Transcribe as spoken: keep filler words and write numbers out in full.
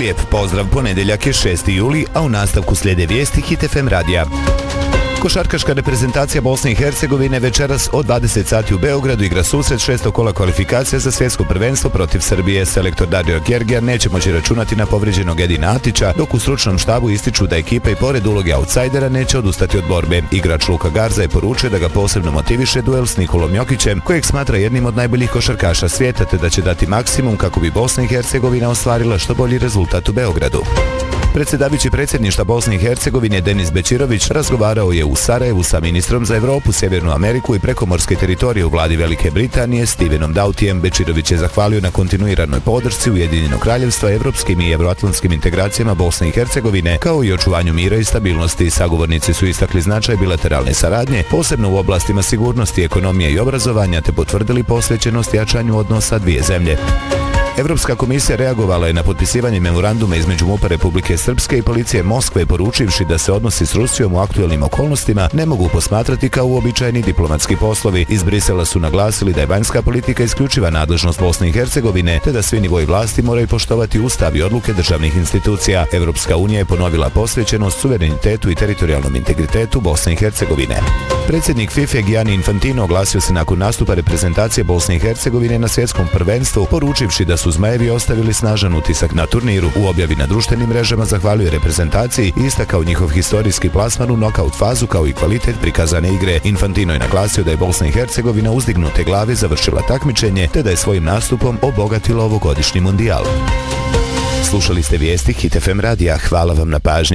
Lijep pozdrav, ponedjeljak je šesti juli, a u nastavku slijede vijesti Hit F M radija. Košarkaška reprezentacija Bosne i Hercegovine večeras od dvadeset sati u Beogradu igra susret šestog kola kvalifikacija za svjetsko prvenstvo protiv Srbije. Selektor Dario Gerger neće moći računati na povrijeđenog Edina Atića, dok u stručnom štabu ističu da ekipa i pored uloge outsidera neće odustati od borbe. Igrač Luka Garza je poručio da ga posebno motiviše duel s Nikolom Jokićem, kojeg smatra jednim od najboljih košarkaša svijeta, te da će dati maksimum kako bi Bosna i Hercegovina ostvarila što bolji rezultat u Beogradu. Predsjedavajući predsjedništva Bosne i Hercegovine Denis Bećirović razgovarao je u Sarajevu sa ministrom za Europu, Sjevernu Ameriku i prekomorske teritorije u vladi Velike Britanije Stevenom Dautijem. Bećirović je zahvalio na kontinuiranoj podršci Ujedinjenog kraljevstva evropskim i evroatlantskim integracijama Bosne i Hercegovine, kao i očuvanju mira i stabilnosti. Sagovornici su istakli značaj bilateralne saradnje, posebno u oblastima sigurnosti, ekonomije i obrazovanja, te potvrdili posvećenost jačanju odnosa dvije zemlje. Evropska komisija reagovala je na potpisivanje memoranduma između MUP-a Republike Srpske i policije Moskve, poručivši da se odnosi s Rusijom u aktualnim okolnostima ne mogu posmatrati kao uobičajeni diplomatski poslovi. Iz Brisela su naglasili da je vanjska politika isključiva nadležnost Bosne i Hercegovine, te da svi nivoji vlasti moraju poštovati ustav i odluke državnih institucija. Evropska unija je ponovila posvećenost suverenitetu i teritorijalnom integritetu Bosne i Hercegovine. Predsjednik FIFA Gianni Infantino oglasio se nakon nastupa reprezentacije Bosne i Hercegovine na svjetskom prvenstvu, poručivši da su Zmajevi ostavili snažan utisak na turniru. U objavi na društvenim mrežama zahvalio reprezentaciji i istakao njihov historijski plasman u nokaut fazu kao i kvalitet prikazane igre. Infantino je naglasio da je Bosna i Hercegovina uzdignute glave završila takmičenje, te da je svojim nastupom obogatila ovogodišnji mundijal. Slušali ste vijesti Hit F M radija. Hvala vam na pažnji.